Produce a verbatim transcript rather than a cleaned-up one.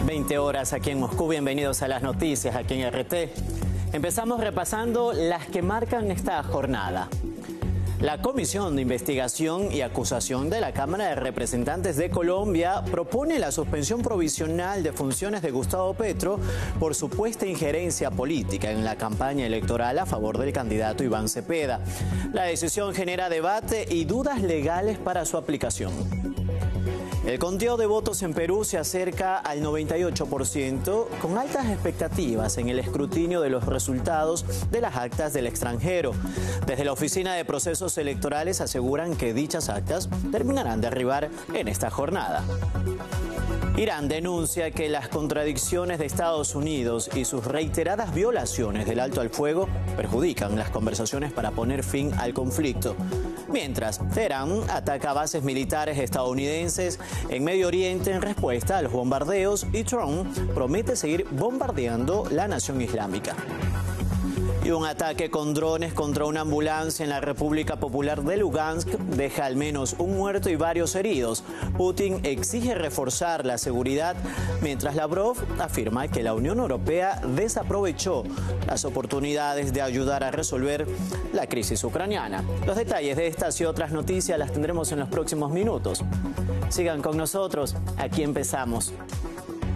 veinte horas aquí en Moscú. Bienvenidos a las noticias aquí en R T. Empezamos repasando las que marcan esta jornada. La Comisión de Investigación y Acusación de la Cámara de Representantes de Colombia propone la suspensión provisional de funciones de Gustavo Petro por supuesta injerencia política en la campaña electoral a favor del candidato Iván Cepeda. La decisión genera debate y dudas legales para su aplicación. El conteo de votos en Perú se acerca al noventa y ocho por ciento, con altas expectativas en el escrutinio de los resultados de las actas del extranjero. Desde la Oficina de Procesos Electorales aseguran que dichas actas terminarán de arribar en esta jornada. Irán denuncia que las contradicciones de Estados Unidos y sus reiteradas violaciones del alto al fuego perjudican las conversaciones para poner fin al conflicto. Mientras, Teherán ataca bases militares estadounidenses en Medio Oriente en respuesta a los bombardeos y Trump promete seguir bombardeando la nación islámica. Y un ataque con drones contra una ambulancia en la República Popular de Lugansk deja al menos un muerto y varios heridos. Putin exige reforzar la seguridad, mientras Lavrov afirma que la Unión Europea desaprovechó las oportunidades de ayudar a resolver la crisis ucraniana. Los detalles de estas y otras noticias las tendremos en los próximos minutos. Sigan con nosotros, aquí empezamos.